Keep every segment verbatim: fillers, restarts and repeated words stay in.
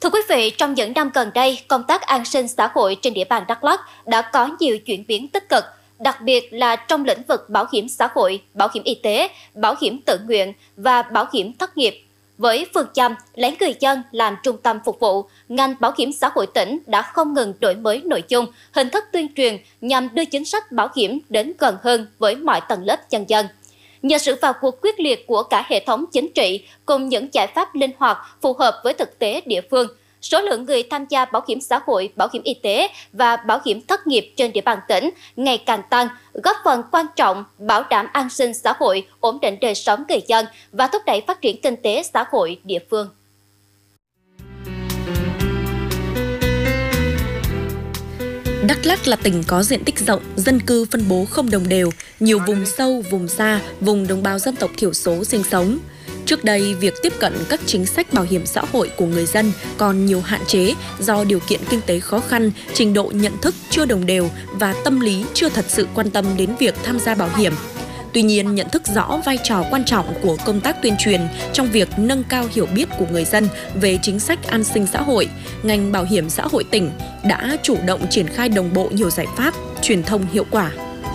Thưa quý vị, trong những năm gần đây, công tác an sinh xã hội trên địa bàn Đắk Lắk đã có nhiều chuyển biến tích cực, đặc biệt là trong lĩnh vực bảo hiểm xã hội, bảo hiểm y tế, bảo hiểm tự nguyện và bảo hiểm thất nghiệp. Với phương châm lấy người dân làm trung tâm phục vụ, ngành bảo hiểm xã hội tỉnh đã không ngừng đổi mới nội dung, hình thức tuyên truyền nhằm đưa chính sách bảo hiểm đến gần hơn với mọi tầng lớp nhân dân. Nhờ sự vào cuộc quyết liệt của cả hệ thống chính trị cùng những giải pháp linh hoạt phù hợp với thực tế địa phương, số lượng người tham gia bảo hiểm xã hội, bảo hiểm y tế và bảo hiểm thất nghiệp trên địa bàn tỉnh ngày càng tăng, góp phần quan trọng bảo đảm an sinh xã hội, ổn định đời sống người dân và thúc đẩy phát triển kinh tế xã hội địa phương. Đắk Lắk là tỉnh có diện tích rộng, dân cư phân bố không đồng đều, nhiều vùng sâu, vùng xa, vùng đồng bào dân tộc thiểu số sinh sống. Trước đây, việc tiếp cận các chính sách bảo hiểm xã hội của người dân còn nhiều hạn chế do điều kiện kinh tế khó khăn, trình độ nhận thức chưa đồng đều và tâm lý chưa thật sự quan tâm đến việc tham gia bảo hiểm. Tuy nhiên, nhận thức rõ vai trò quan trọng của công tác tuyên truyền trong việc nâng cao hiểu biết của người dân về chính sách an sinh xã hội, ngành bảo hiểm xã hội tỉnh đã chủ động triển khai đồng bộ nhiều giải pháp, truyền thông hiệu quả.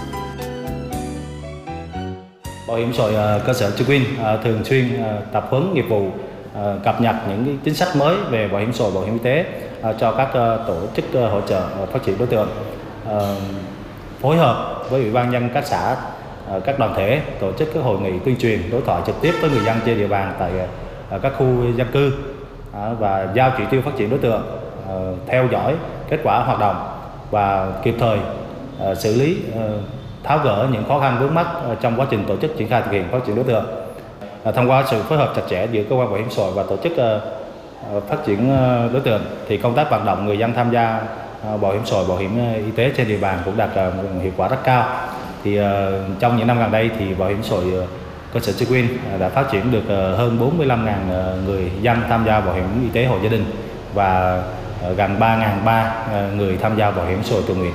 Bảo hiểm xã hội cơ sở Trư Quynh thường xuyên tập huấn nghiệp vụ, cập nhật những chính sách mới về bảo hiểm xã hội, bảo hiểm y tế cho các tổ chức hỗ trợ phát triển đối tượng, phối hợp với ủy ban nhân các xã, các đoàn thể tổ chức các hội nghị tuyên truyền đối thoại trực tiếp với người dân trên địa bàn tại các khu dân cư và giao chỉ tiêu phát triển đối tượng, theo dõi kết quả hoạt động và kịp thời xử lý, tháo gỡ những khó khăn vướng mắc trong quá trình tổ chức triển khai thực hiện phát triển đối tượng. Thông qua sự phối hợp chặt chẽ giữa cơ quan bảo hiểm xã hội và tổ chức phát triển đối tượng thì công tác vận động người dân tham gia bảo hiểm xã hội, bảo hiểm y tế trên địa bàn cũng đạt hiệu quả rất cao. Thì uh, trong những năm gần đây thì bảo hiểm xã hội uh, cơ sở Trư Quynh uh, đã phát triển được uh, hơn bốn mươi lăm nghìn uh, người dân tham gia bảo hiểm y tế hộ gia đình và uh, gần ba nghìn ba trăm uh, người tham gia bảo hiểm xã hội tự nguyện.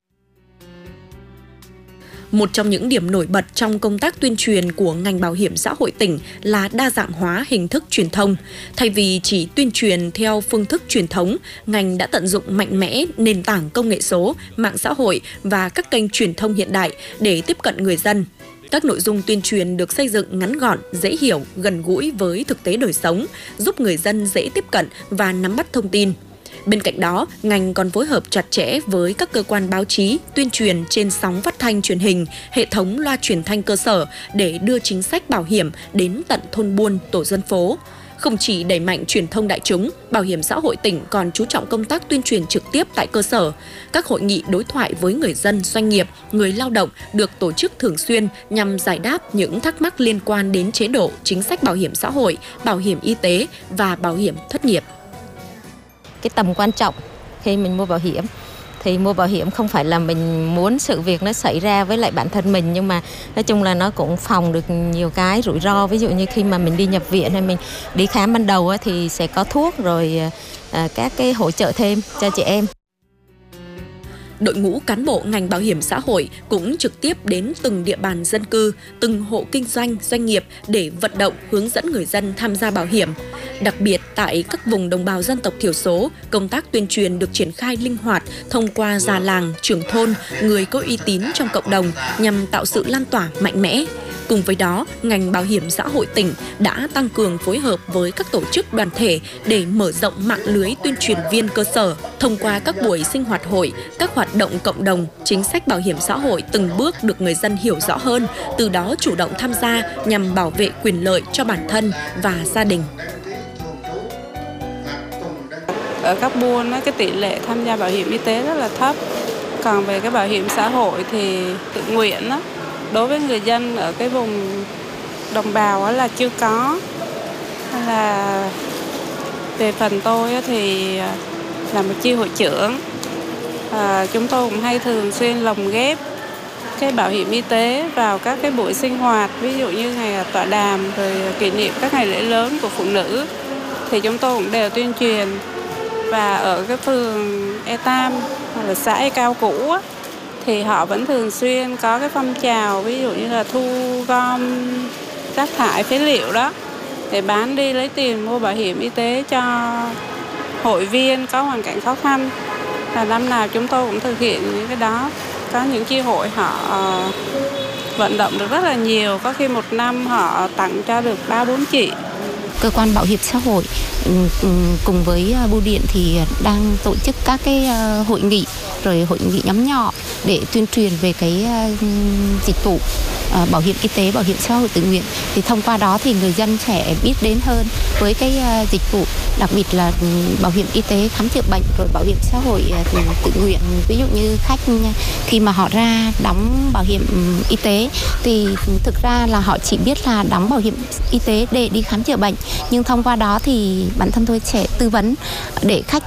Một trong những điểm nổi bật trong công tác tuyên truyền của ngành bảo hiểm xã hội tỉnh là đa dạng hóa hình thức truyền thông. Thay vì chỉ tuyên truyền theo phương thức truyền thống, ngành đã tận dụng mạnh mẽ nền tảng công nghệ số, mạng xã hội và các kênh truyền thông hiện đại để tiếp cận người dân. Các nội dung tuyên truyền được xây dựng ngắn gọn, dễ hiểu, gần gũi với thực tế đời sống, giúp người dân dễ tiếp cận và nắm bắt thông tin. Bên cạnh đó, ngành còn phối hợp chặt chẽ với các cơ quan báo chí, tuyên truyền trên sóng phát thanh truyền hình, hệ thống loa truyền thanh cơ sở để đưa chính sách bảo hiểm đến tận thôn buôn, tổ dân phố. Không chỉ đẩy mạnh truyền thông đại chúng, Bảo hiểm xã hội tỉnh còn chú trọng công tác tuyên truyền trực tiếp tại cơ sở. Các hội nghị đối thoại với người dân, doanh nghiệp, người lao động được tổ chức thường xuyên nhằm giải đáp những thắc mắc liên quan đến chế độ, chính sách bảo hiểm xã hội, bảo hiểm y tế và bảo hiểm thất nghiệp. Cái tầm quan trọng khi mình mua bảo hiểm thì mua bảo hiểm không phải là mình muốn sự việc nó xảy ra với lại bản thân mình, nhưng mà nói chung là nó cũng phòng được nhiều cái rủi ro. Ví dụ như khi mà mình đi nhập viện hay mình đi khám ban đầu thì sẽ có thuốc rồi các cái hỗ trợ thêm cho chị em. Đội ngũ cán bộ ngành bảo hiểm xã hội cũng trực tiếp đến từng địa bàn dân cư, từng hộ kinh doanh, doanh nghiệp để vận động, hướng dẫn người dân tham gia bảo hiểm. Đặc biệt tại các vùng đồng bào dân tộc thiểu số, công tác tuyên truyền được triển khai linh hoạt thông qua già làng, trưởng thôn, người có uy tín trong cộng đồng nhằm tạo sự lan tỏa mạnh mẽ. Cùng với đó, ngành bảo hiểm xã hội tỉnh đã tăng cường phối hợp với các tổ chức đoàn thể để mở rộng mạng lưới tuyên truyền viên cơ sở. Thông qua các buổi sinh hoạt hội, các hoạt động cộng đồng, chính sách bảo hiểm xã hội từng bước được người dân hiểu rõ hơn, từ đó chủ động tham gia nhằm bảo vệ quyền lợi cho bản thân và gia đình. Ở các buôn, cái tỷ lệ tham gia bảo hiểm y tế rất là thấp. Còn về cái bảo hiểm xã hội thì tự nguyện đó, đối với người dân ở cái vùng đồng bào là chưa có. Hay là về phần tôi thì là một chi hội trưởng, à, chúng tôi cũng hay thường xuyên lồng ghép cái bảo hiểm y tế vào các cái buổi sinh hoạt, ví dụ như ngày tọa đàm rồi kỷ niệm các ngày lễ lớn của phụ nữ thì chúng tôi cũng đều tuyên truyền. Và ở cái phường E Tam hoặc là xã E Cao cũ á, thì họ vẫn thường xuyên có cái phong trào, ví dụ như là thu gom rác thải phế liệu đó để bán đi lấy tiền mua bảo hiểm y tế cho hội viên có hoàn cảnh khó khăn. Và năm nào chúng tôi cũng thực hiện những cái đó. Có những chi hội họ vận động được rất là nhiều, có khi một năm họ tặng cho được ba bốn chị. Cơ quan bảo hiểm xã hội cùng với bưu điện thì đang tổ chức các cái hội nghị, rồi hội nghị nhóm nhỏ để tuyên truyền về cái dịch vụ bảo hiểm y tế, bảo hiểm xã hội tự nguyện. Thì thông qua đó thì người dân sẽ biết đến hơn với cái dịch vụ, đặc biệt là bảo hiểm y tế khám chữa bệnh, rồi bảo hiểm xã hội tự nguyện. Ví dụ như khách khi mà họ ra đóng bảo hiểm y tế thì thực ra là họ chỉ biết là đóng bảo hiểm y tế để đi khám chữa bệnh, nhưng thông qua đó thì bản thân tôi sẽ tư vấn để khách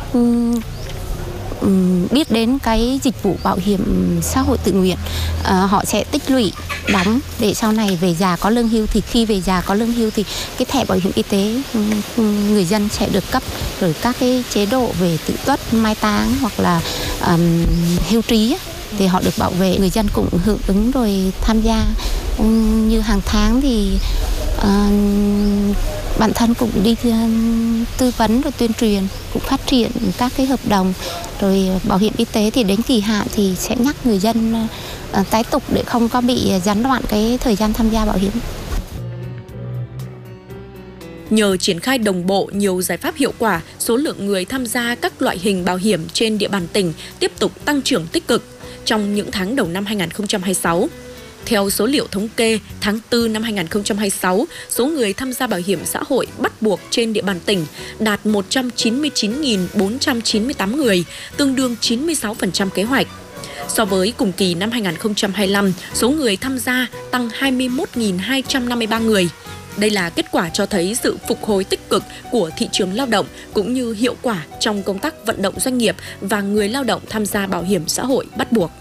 biết đến cái dịch vụ bảo hiểm xã hội tự nguyện. À, họ sẽ tích lũy đóng để sau này về già có lương hưu, thì khi về già có lương hưu thì cái thẻ bảo hiểm y tế người dân sẽ được cấp, rồi các cái chế độ về tự tuất, mai táng hoặc là um, hưu trí thì họ được bảo vệ. Người dân cũng hưởng ứng rồi tham gia, như hàng tháng thì uh, bản thân cũng đi tư vấn rồi tuyên truyền, cũng phát triển các cái hợp đồng. Rồi bảo hiểm y tế thì đến kỳ hạn thì sẽ nhắc người dân uh, tái tục để không có bị gián đoạn cái thời gian tham gia bảo hiểm. Nhờ triển khai đồng bộ nhiều giải pháp hiệu quả, số lượng người tham gia các loại hình bảo hiểm trên địa bàn tỉnh tiếp tục tăng trưởng tích cực trong những tháng đầu năm hai nghìn không trăm hai mươi sáu. Theo số liệu thống kê, tháng tư năm hai nghìn không trăm hai mươi sáu, số người tham gia bảo hiểm xã hội bắt buộc trên địa bàn tỉnh đạt một trăm chín mươi chín nghìn bốn trăm chín mươi tám người, tương đương chín mươi sáu phần trăm kế hoạch. So với cùng kỳ năm hai nghìn không trăm hai mươi lăm, số người tham gia tăng hai mươi mốt nghìn hai trăm năm mươi ba người. Đây là kết quả cho thấy sự phục hồi tích cực của thị trường lao động cũng như hiệu quả trong công tác vận động doanh nghiệp và người lao động tham gia bảo hiểm xã hội bắt buộc.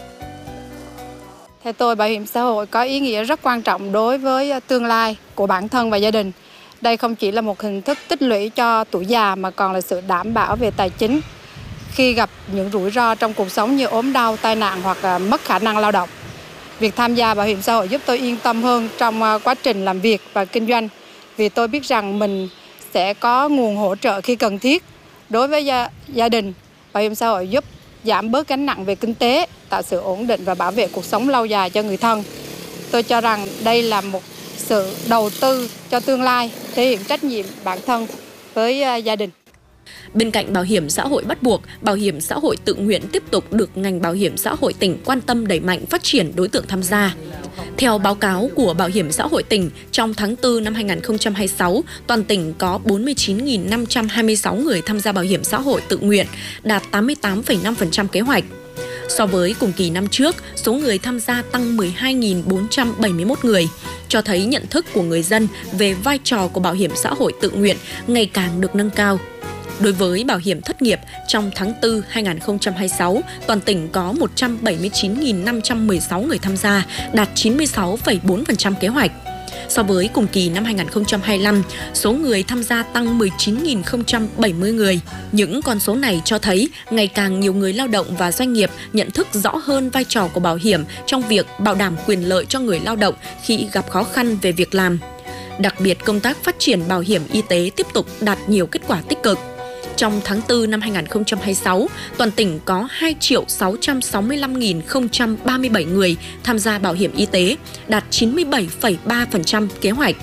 Theo tôi, bảo hiểm xã hội có ý nghĩa rất quan trọng đối với tương lai của bản thân và gia đình. Đây không chỉ là một hình thức tích lũy cho tuổi già mà còn là sự đảm bảo về tài chính khi gặp những rủi ro trong cuộc sống như ốm đau, tai nạn hoặc mất khả năng lao động. Việc tham gia bảo hiểm xã hội giúp tôi yên tâm hơn trong quá trình làm việc và kinh doanh, vì tôi biết rằng mình sẽ có nguồn hỗ trợ khi cần thiết. Đối với gia, gia đình, bảo hiểm xã hội giúp giảm bớt gánh nặng về kinh tế, tạo sự ổn định và bảo vệ cuộc sống lâu dài cho người thân. Tôi cho rằng đây là một sự đầu tư cho tương lai, thể hiện trách nhiệm bản thân với gia đình. Bên cạnh bảo hiểm xã hội bắt buộc, bảo hiểm xã hội tự nguyện tiếp tục được ngành bảo hiểm xã hội tỉnh quan tâm đẩy mạnh phát triển đối tượng tham gia. Theo báo cáo của Bảo hiểm xã hội tỉnh, trong tháng tư năm hai nghìn không trăm hai mươi sáu, toàn tỉnh có bốn mươi chín nghìn năm trăm hai mươi sáu người tham gia bảo hiểm xã hội tự nguyện, đạt tám mươi tám phẩy năm phần trăm kế hoạch. So với cùng kỳ năm trước, số người tham gia tăng mười hai nghìn bốn trăm bảy mươi mốt người, cho thấy nhận thức của người dân về vai trò của bảo hiểm xã hội tự nguyện ngày càng được nâng cao. Đối với bảo hiểm thất nghiệp, trong tháng tư hai nghìn không trăm hai mươi sáu, toàn tỉnh có một trăm bảy mươi chín nghìn năm trăm mười sáu người tham gia, đạt chín mươi sáu phẩy bốn phần trăm kế hoạch. So với cùng kỳ năm hai nghìn không trăm hai mươi lăm, số người tham gia tăng mười chín nghìn không trăm bảy mươi người. Những con số này cho thấy ngày càng nhiều người lao động và doanh nghiệp nhận thức rõ hơn vai trò của bảo hiểm trong việc bảo đảm quyền lợi cho người lao động khi gặp khó khăn về việc làm. Đặc biệt, công tác phát triển bảo hiểm y tế tiếp tục đạt nhiều kết quả tích cực. Trong tháng tư năm hai nghìn không trăm hai mươi sáu, toàn tỉnh có hai triệu sáu trăm sáu mươi lăm nghìn không trăm ba mươi bảy người tham gia bảo hiểm y tế, đạt chín mươi bảy phẩy ba phần trăm kế hoạch.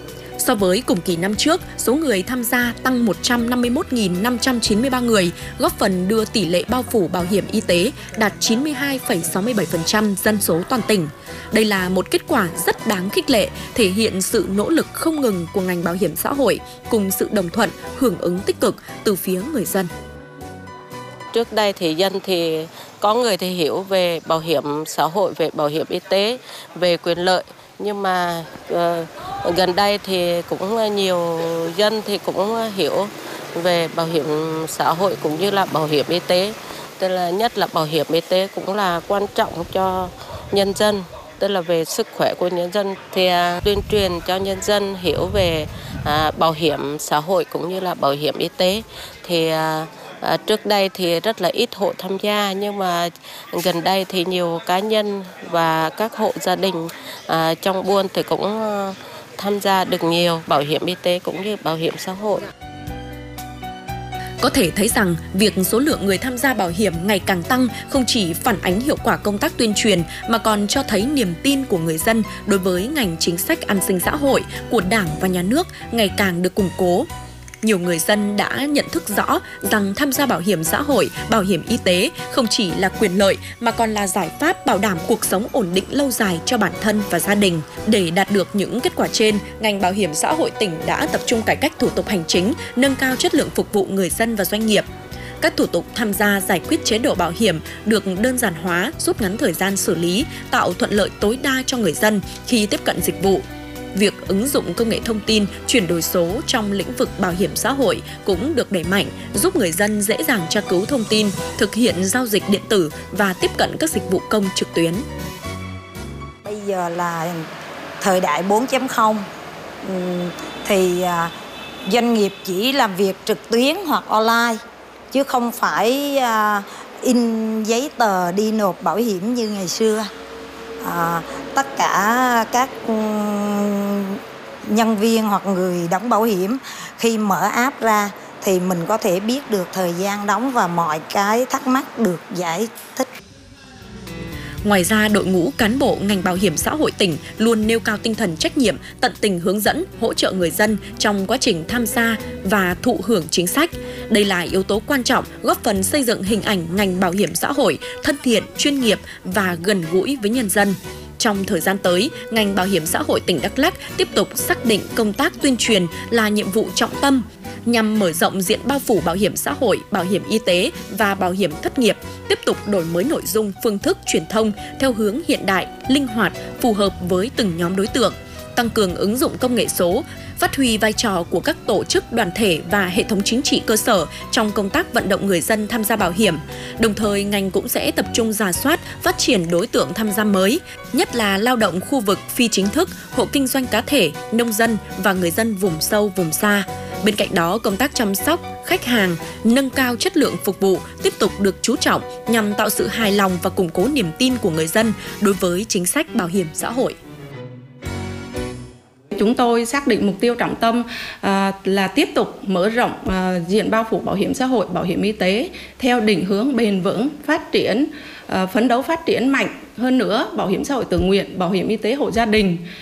So với cùng kỳ năm trước, số người tham gia tăng một trăm năm mươi mốt nghìn năm trăm chín mươi ba người, góp phần đưa tỷ lệ bao phủ bảo hiểm y tế đạt chín mươi hai phẩy sáu mươi bảy phần trăm dân số toàn tỉnh. Đây là một kết quả rất đáng khích lệ, thể hiện sự nỗ lực không ngừng của ngành bảo hiểm xã hội cùng sự đồng thuận, hưởng ứng tích cực từ phía người dân. Trước đây thì dân thì có người thì hiểu về bảo hiểm xã hội, về bảo hiểm y tế, về quyền lợi. Nhưng mà uh, gần đây thì cũng nhiều dân thì cũng hiểu về bảo hiểm xã hội cũng như là bảo hiểm y tế. Tức là nhất là bảo hiểm y tế cũng là quan trọng cho nhân dân, tức là về sức khỏe của nhân dân. Thì uh, tuyên truyền cho nhân dân hiểu về uh, bảo hiểm xã hội cũng như là bảo hiểm y tế. Thì uh, À, trước đây thì rất là ít hộ tham gia, nhưng mà gần đây thì nhiều cá nhân và các hộ gia đình à, trong buôn thì cũng à, tham gia được nhiều bảo hiểm y tế cũng như bảo hiểm xã hội. Có thể thấy rằng, việc số lượng người tham gia bảo hiểm ngày càng tăng không chỉ phản ánh hiệu quả công tác tuyên truyền mà còn cho thấy niềm tin của người dân đối với ngành chính sách an sinh xã hội của Đảng và Nhà nước ngày càng được củng cố. Nhiều người dân đã nhận thức rõ rằng tham gia bảo hiểm xã hội, bảo hiểm y tế không chỉ là quyền lợi mà còn là giải pháp bảo đảm cuộc sống ổn định lâu dài cho bản thân và gia đình. Để đạt được những kết quả trên, ngành bảo hiểm xã hội tỉnh đã tập trung cải cách thủ tục hành chính, nâng cao chất lượng phục vụ người dân và doanh nghiệp. Các thủ tục tham gia giải quyết chế độ bảo hiểm được đơn giản hóa, rút ngắn thời gian xử lý, tạo thuận lợi tối đa cho người dân khi tiếp cận dịch vụ. Việc ứng dụng công nghệ thông tin, chuyển đổi số trong lĩnh vực bảo hiểm xã hội cũng được đẩy mạnh, giúp người dân dễ dàng tra cứu thông tin, thực hiện giao dịch điện tử và tiếp cận các dịch vụ công trực tuyến. Bây giờ là thời đại bốn chấm không, thì doanh nghiệp chỉ làm việc trực tuyến hoặc online, chứ không phải in giấy tờ đi nộp bảo hiểm như ngày xưa. À, tất cả các nhân viên hoặc người đóng bảo hiểm khi mở app ra thì mình có thể biết được thời gian đóng và mọi cái thắc mắc được giải thích. Ngoài ra, đội ngũ cán bộ ngành bảo hiểm xã hội tỉnh luôn nêu cao tinh thần trách nhiệm, tận tình hướng dẫn, hỗ trợ người dân trong quá trình tham gia và thụ hưởng chính sách. Đây là yếu tố quan trọng góp phần xây dựng hình ảnh ngành bảo hiểm xã hội thân thiện, chuyên nghiệp và gần gũi với nhân dân. Trong thời gian tới, ngành bảo hiểm xã hội tỉnh Đắk Lắk tiếp tục xác định công tác tuyên truyền là nhiệm vụ trọng tâm nhằm mở rộng diện bao phủ bảo hiểm xã hội, bảo hiểm y tế và bảo hiểm thất nghiệp, tiếp tục đổi mới nội dung, phương thức truyền thông theo hướng hiện đại, linh hoạt, phù hợp với từng nhóm đối tượng, tăng cường ứng dụng công nghệ số, phát huy vai trò của các tổ chức, đoàn thể và hệ thống chính trị cơ sở trong công tác vận động người dân tham gia bảo hiểm. Đồng thời, ngành cũng sẽ tập trung rà soát, phát triển đối tượng tham gia mới, nhất là lao động khu vực phi chính thức, hộ kinh doanh cá thể, nông dân và người dân vùng sâu, vùng xa. Bên cạnh đó, công tác chăm sóc khách hàng, nâng cao chất lượng phục vụ tiếp tục được chú trọng nhằm tạo sự hài lòng và củng cố niềm tin của người dân đối với chính sách bảo hiểm xã hội. Chúng tôi xác định mục tiêu trọng tâm à, là tiếp tục mở rộng à, diện bao phủ bảo hiểm xã hội, bảo hiểm y tế theo định hướng bền vững, phát triển, à, phấn đấu phát triển mạnh hơn nữa bảo hiểm xã hội tự nguyện, bảo hiểm y tế hộ gia đình.